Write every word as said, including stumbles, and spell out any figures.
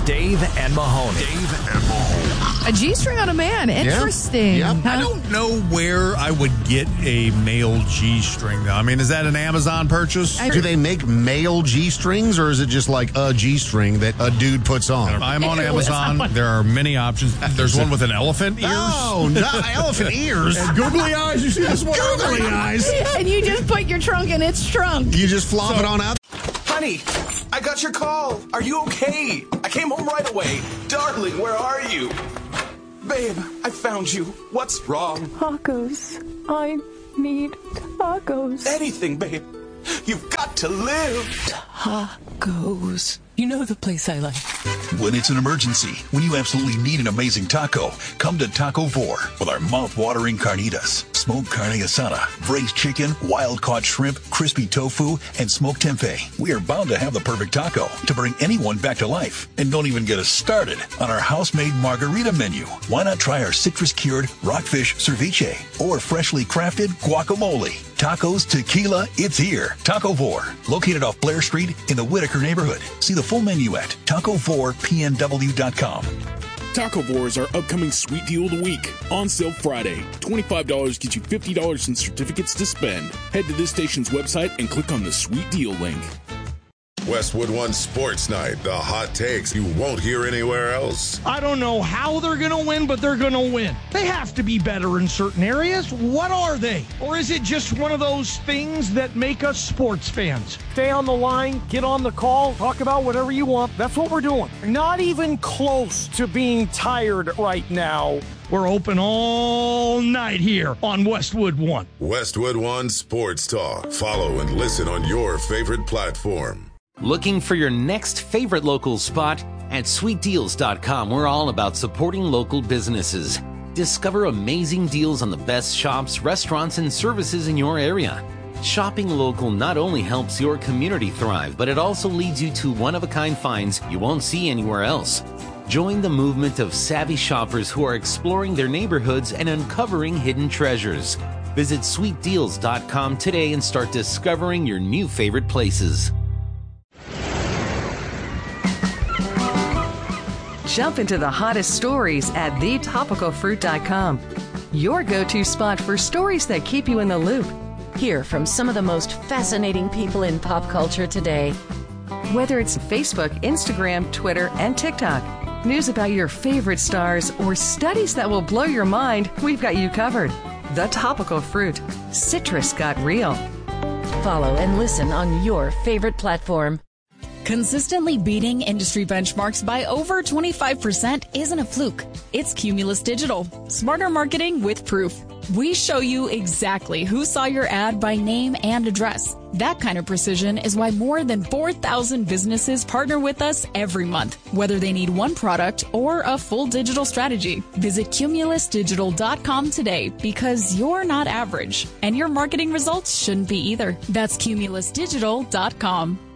Dave and Mahoney. Dave and Mahoney. A G-string on a man. Interesting. Yeah. Huh? I don't know where I would get a male G-string, though. I mean, is that an Amazon purchase? I- I, Do they make male G-strings, or is it just like a G-string that a dude puts on? I'm on Amazon. There are many options. There's one with an elephant ears. Oh, not elephant ears. And googly eyes. You see this one? Googly eyes. And you just put your trunk in its trunk. You just flop it on out. Honey, I got your call. Are you okay? I came home right away. Darling, where are you? Babe, I found you. What's wrong? Tacos. I need tacos. Anything, babe. You've got to live. Tacos. You know the place I like. When it's an emergency, when you absolutely need an amazing taco, come to Taco four with our mouth-watering carnitas, smoked carne asada, braised chicken, wild-caught shrimp, crispy tofu, and smoked tempeh. We are bound to have the perfect taco to bring anyone back to life. And don't even get us started on our house-made margarita menu. Why not try our citrus-cured rockfish ceviche or freshly crafted guacamole? Tacos, tequila, it's here. Taco four, located off Blair Street in the Whitaker neighborhood. See the full menu at taco four p n w dot com. Taco four is our upcoming sweet deal of the week. On sale Friday. twenty-five dollars gets you fifty dollars in certificates to spend. Head to this station's website and click on the sweet deal link. Westwood One Sports Night. The hot takes you won't hear anywhere else. I don't know how they're going to win, but they're going to win. They have to be better in certain areas. What are they? Or is it just one of those things that make us sports fans? Stay on the line, get on the call, talk about whatever you want. That's what we're doing. Not even close to being tired right now. We're open all night here on Westwood One. Westwood One Sports Talk. Follow and listen on your favorite platform. Looking for your next favorite local spot? At sweet deals dot com, we're all about supporting local businesses. Discover amazing deals on the best shops, restaurants, and services in your area. Shopping local not only helps your community thrive, but it also leads you to one-of-a-kind finds you won't see anywhere else. Join the movement of savvy shoppers who are exploring their neighborhoods and uncovering hidden treasures. Visit sweet deals dot com today and start discovering your new favorite places. Jump into the hottest stories at the topical fruit dot com. Your go-to spot for stories that keep you in the loop. Hear from some of the most fascinating people in pop culture today. Whether it's Facebook, Instagram, Twitter, and TikTok, news about your favorite stars, or studies that will blow your mind, we've got you covered. The Topical Fruit. Citrus got real. Follow and listen on your favorite platform. Consistently beating industry benchmarks by over twenty-five percent isn't a fluke. It's Cumulus Digital. Smarter marketing with proof. We show you exactly who saw your ad by name and address. That kind of precision is why more than four thousand businesses partner with us every month, whether they need one product or a full digital strategy. Visit cumulus digital dot com today because you're not average, and your marketing results shouldn't be either. That's cumulus digital dot com.